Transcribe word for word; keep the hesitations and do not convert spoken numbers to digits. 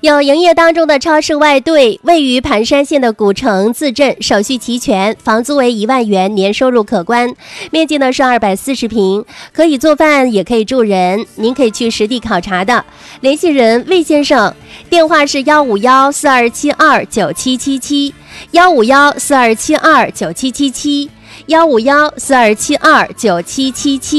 有营业当中的超市外兑，位于盘山县的古城自镇，手续齐全，房租为一万元，年收入可观，面积呢是二百四十平，可以做饭也可以住人，您可以去实地考察的。联系人魏先生，电话是幺五幺四二七二九七七七，幺五幺四二七二九七七七，幺五幺四二七二九七七七。